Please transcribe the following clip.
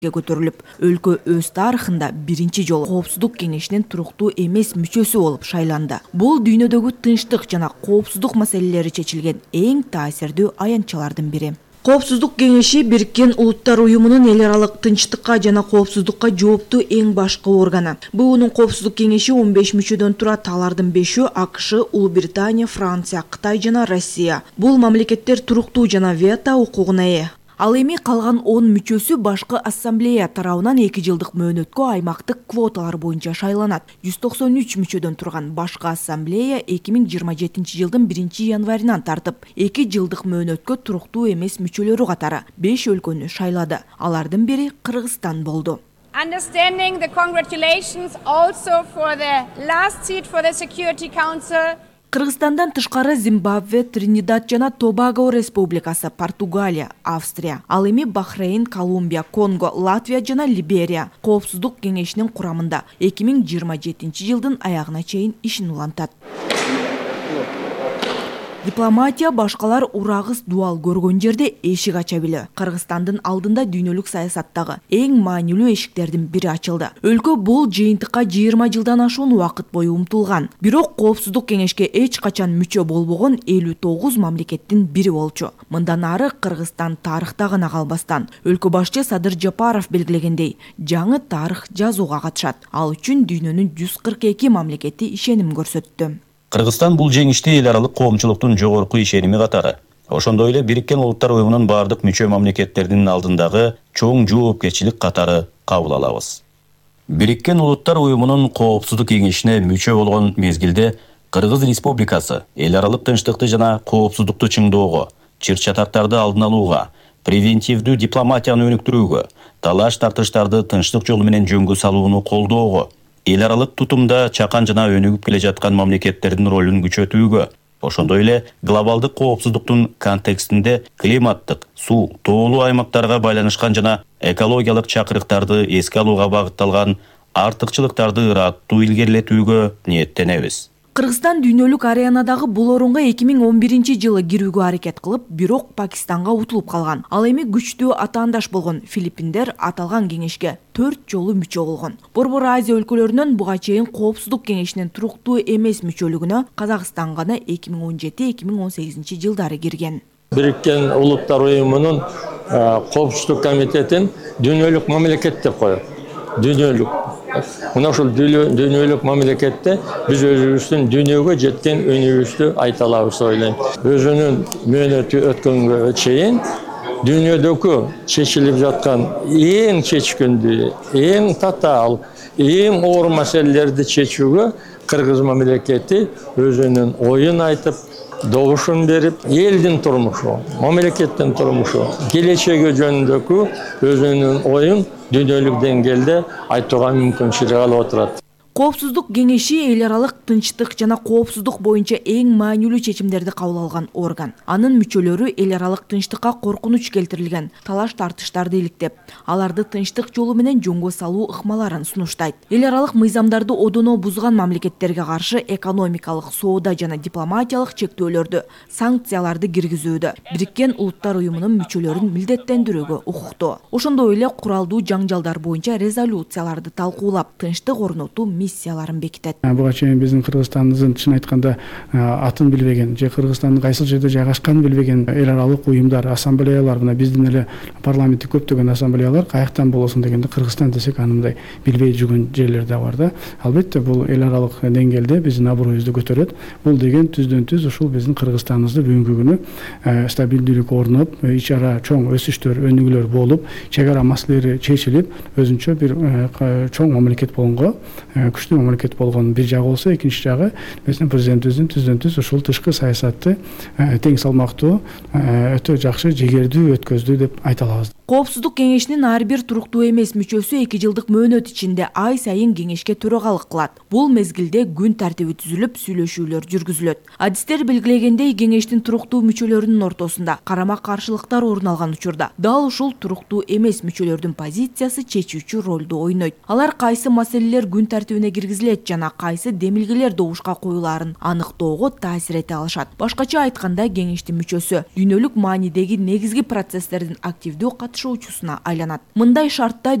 көтөрүлүп, өлкө өз тарыхында биринчи жолу Коопсуздук кеңешинин туруктуу эмес мүчөсү болуп шайланды. Бул дүйнөдөгү тынчтык жана коопсуздук маселелери чечилген эң таасирдүү аянтчалардын бири. Коопсуздук кеңеши Бириккен Улуттар Уюмунун эл аралык тынчтыкка жана коопсуздукка жооптуу эң башкы органы. БУнун коопсуздук кеңеши 15 мүчөдөн турат. Алардын 5-ü АКШ, Улуу Британия, Франция, Кытай жана Россия. Бул мамлекеттер туруктуу жана вето укугуна ээ. Ал эми калган 10 мүчөсү башкы ассамблея тарабынан 2 жылдык мөөнөткө аймактык квоталар боюнча шайланат. 193 мүчөдөн турган башкы ассамблея 2027 жылдын 1-январынан тартып 2 жылдык мөөнөткө туруктуу эмес мүчөлөрү катары 5 өлкөнү шайлады. Алардын бири Кыргызстан болду. Understanding the congratulations also for the last seat for the Security Council. Кыргызстандан тышкары Зимбабве, Тринидад жана Тобаго Республикасы, Португалия, Австрия, ал эми Бахрейн, Колумбия, Конго, Латвия жана Либерия Коопсуздук кеңешинин курамында 2027 жылдын аягына чейин ишин улантат. Дипломатия башкалар урагыс дуал көргөн жерде эшик ача биле. Кыргызстандын алдында дүйнөлүк саясаттагы эң маанилүү эшиктердин бири ачылды. Өлкө бул жыйынтыкка 20 жылдан ашуун убакыт бою умтулган. Бирок Коопсуздук кеңешке эч качан мүчө болбогон 59 мамлекеттин бири болчу. Мындан ары Кыргызстан тарыхта гана калбастан, өлкө башчы Садыр Жапаров белгилегендей, жаңы тарых жазууга катышат. Ал үчүн дүйнөнүн 142 мамлекети ишеним көрсөттү. Кыргызстан бул жеңишти эл аралык коомчулуктун жогорку ишеними катары. Ошондой эле Бириккен Улуттар Уюмунун бардык мүчө мамлекеттердин алдындагы чоң жоопкерчилик катары кабыл алабыз. Бириккен Улуттар Уюмунун Коопсуздук кеңешине мүчө болгон мезгилде Кыргыз Республикасы эл аралык тынчтыкты жана коопсуздукту чыңдоого, чыр-чатактарды алдын алууга, превентивдүү дипломатияны өнүктүрүүгө, талаш-тартыштарды тынчтык жолу менен жөнгө салууну колдоого, эл аралык тутумда чакан жана өнүгүп келе жаткан мамлекеттердин ролун күчөтүүгө, ошондой эле глобалдык коопсуздуктун контекстинде климаттык, суу, тоолуу аймактарга байланышкан жана экологиялык чакырыктарды эске алууга багытталган артыкчылыктарды ыраттуу илгерилетүүгө ниеттенебиз. Кыргызстан дүйнөлүк аренадагы бул орунга 2011 жылы кирүүгө аракет кылып, бирок Пакистанга утулуп калган. Ал эми күчтүү атаандаш болгон Филиппиндер аталган кеңешке 4 жолу мүчө болгон. Борбор Азия өлкөлөрүнөн буга чейин Коопсуздук кеңешинин туруктуу эмес мүчөлүгүнө Казакстан гана 2017-2018 жылдары кирген. Бириккен Улуттар Уюмунун Коопсуздук комитетин дүйнөлүк мамлекет деп коет. Дүйнөлүк. Мына ошол дүйнөлүк мамлекетте биз өзүбүздүн дүйнөгө жеткен өнүгүүбүздү айта алабыз деп ойлойм. Өзүнүн мөөнөтү өткөнгө чейин дүйнөдөгү чечилип жаткан эң чечкиндүү, эң татаал, эң оор маселелерди чечүүгө Кыргыз мамлекети өзүнүн оюн айтып, добушун берип, элдин турмушу, мамлекеттин турмушу, келечеги жөнүндөгү өзүнүн оюн дүйнөлүк деңгээлде айтууга мүмкүнчүлүк алып отурат. Коопсуздук кеңеши эл аралык тынчтык жана коопсуздук боюнча эң маанилүү чечимдерди кабыл алган орган. Анын мүчөлөрү эл аралык тынчтыкка коркунуч келтирилген талаш-тартыштарды иликтеп, аларды тынчтык жолу менен жөнгө салуу ыкмаларын сунуштайт. Эл аралык мыйзамдарды одоно бузган мамлекеттерге каршы экономикалык, соода жана дипломатиялык чектөөлөрдү, санкцияларды киргизүүдө Бириккен Улуттар Уюмунун мүчөлөрүн милдеттендирүүгө укуктуу. Ошондой эле куралдуу жаңжалдар боюнча резолюцияларды талкуулап, тынчтык орнотуу миссияларын бекитет. Буга чейин биздин Кыргызстандын чын айтканда атын билбеген, же Кыргызстандын кайсыл жерде жайгашканын билбеген эл аралык уюмдар, ассамблеялар, мына биздин эле парламенттик көптөгөн ассамблеялар каяктан болосун дегенде Кыргызстан десек анындай билбей жүргөн жерлер да бар да. Албетте бул эл аралык деңгээлде биздин аброюбузду көтөрөт. Бул деген түздөн түз ушул биздин Кыргызстаныбызды бүгүнкү күнү стабилдүүлүк орноп, ич ара чоң өсүштөр, өнүгүүлөр болуп, чек ара маселелери чечилип, өзүнчө бир чоң мамлекет болгонго, күчтүү мамлекет болгон бир жагы болсо, экинчи жагы биздин президентибиздин түздөн түз ушул тышкы саясатты тең салмактуу, өтө жакшы, жегердүү өткөздү деп айта алабыз. Коопсуздук кеңешинин ар бир туруктуу эмес мүчөсү 2 жылдык мөөнөт ичинде ай сайын кеңешке төрагалык кылат. Бул мезгилде күн тартиби түзүлүп, сүйлөшүүлөр жүргүзүлөт. Адистер белгилегендей, кеңештин туруктуу мүчөлөрүнүн ортосунда карама-каршылыктар орун алган учурда дал ушул туруктуу эмес мүчөлөрдүн позициясы чечүүчү ролду ойнойт. Алар кайсы маселелер күн тартибине киргизилет жана кайсы демилгелер добушка коюлаарын аныктоого таасир эте алышат. Башкача айтканда, кеңештин мүчөсү дүйнөлүк маанидеги негизги процесстердин активдүү катышуусу катышуучусуна айланат. Мындай шартта